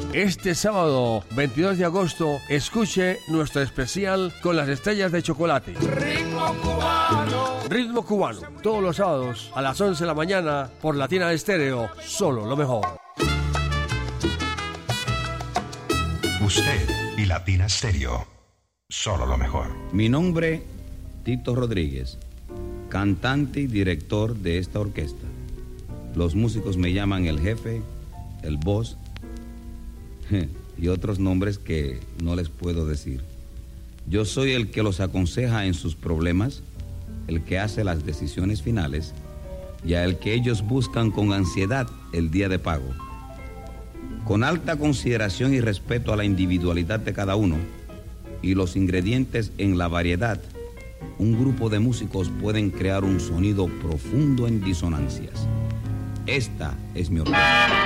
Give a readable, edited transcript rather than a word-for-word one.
Este sábado 22 de agosto, escuche nuestro especial con las estrellas de chocolate. Ritmo cubano. Ritmo cubano, todos los sábados a las 11 de la mañana por Latina Estéreo, solo lo mejor. Usted y Latina Estéreo, solo lo mejor. Mi nombre, Tito Rodríguez, cantante y director de esta orquesta. Los músicos me llaman el jefe, el boss y otros nombres que no les puedo decir. Yo soy el que los aconseja en sus problemas, el que hace las decisiones finales y el que ellos buscan con ansiedad el día de pago. Con alta consideración y respeto a la individualidad de cada uno y los ingredientes en la variedad, un grupo de músicos pueden crear un sonido profundo en disonancias. Esta es mi orquesta.